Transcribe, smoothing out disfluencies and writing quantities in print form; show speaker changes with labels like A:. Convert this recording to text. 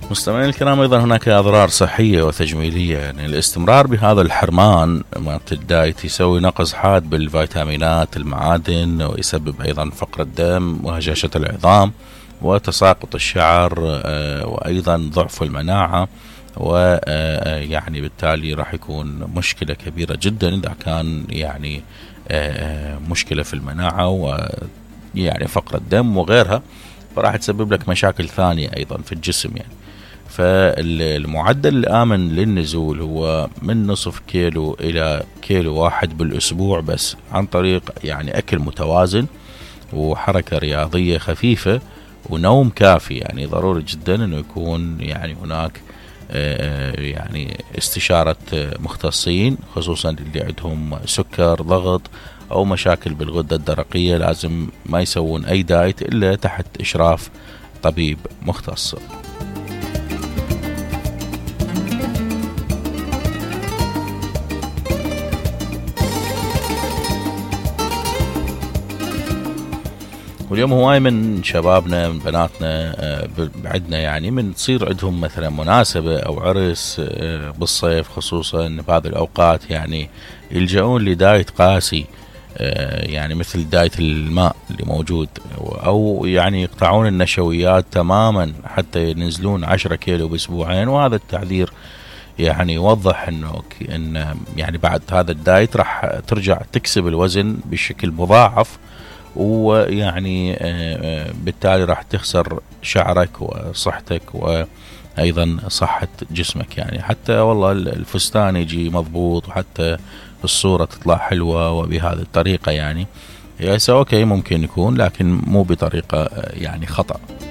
A: مستمعين الكرام، أيضا هناك أضرار صحية وتجميلية. يعني الاستمرار بهذا الحرمان مالت الدايت يسوي نقص حاد بالفيتامينات المعادن، ويسبب أيضا فقر الدم وهشاشة العظام وتساقط الشعر، وأيضا ضعف المناعة. ويعني بالتالي راح يكون مشكلة كبيرة جدا إذا كان يعني مشكلة في المناعة ويعني فقر الدم وغيرها، فراح تسبب لك مشاكل ثانية أيضا في الجسم. يعني فالمعدل الآمن للنزول هو من نصف كيلو إلى كيلو واحد بالأسبوع، بس عن طريق يعني أكل متوازن وحركة رياضية خفيفة ونوم كافي. يعني ضروري جدا أنه يكون يعني هناك يعني استشارة مختصين، خصوصا اللي عندهم سكر، ضغط أو مشاكل بالغدة الدرقية. لازم ما يسوون أي دايت إلا تحت إشراف طبيب مختص. واليوم هواي من شبابنا من بناتنا عندنا يعني من تصير عندهم مثلا مناسبة أو عرس بالصيف، خصوصا بهذه الأوقات يعني يلجؤون لدايت قاسي، يعني مثل دايت الماء اللي موجود، أو يعني يقطعون النشويات تماما حتى ينزلون 10 كيلو بأسبوعين. وهذا التعذير يعني يوضح إن يعني بعد هذا الدايت راح ترجع تكسب الوزن بشكل مضاعف، ويعني بالتالي راح تخسر شعرك وصحتك وأيضا صحة جسمك. يعني حتى والله الفستان يجي مضبوط وحتى الصورة تطلع حلوة، وبهذه الطريقة يعني أوكي ممكن يكون، لكن مو بطريقة يعني خطأ.